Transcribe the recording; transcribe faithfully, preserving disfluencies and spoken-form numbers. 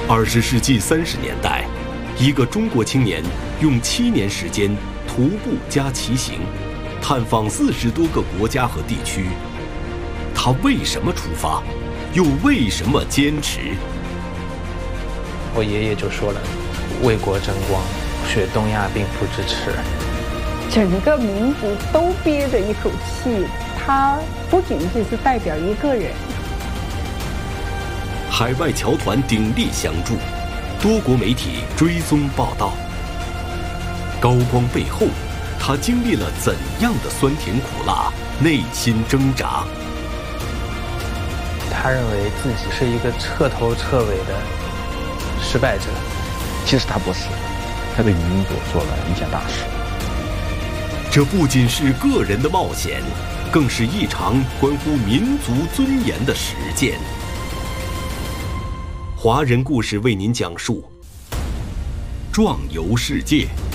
二十世纪三十年代，一个中国青年用七年时间徒步加骑行，探访四十多个国家和地区。他为什么出发，又为什么坚持？ 我爷爷就说了：“为国争光，学东亚病夫之耻。” 整个民族都憋着一口气，他不仅仅是代表一个人。 海外侨团鼎力相助，多国媒体追踪报道。高光背后，他经历了怎样的酸甜苦辣、内心挣扎？ 他认为自己是一个彻头彻尾的失败者。 其实他不是，他为民族做了一件大事。 这不仅是个人的冒险，更是一场关乎民族尊严的实践。华人故事为您讲述：壮游世界。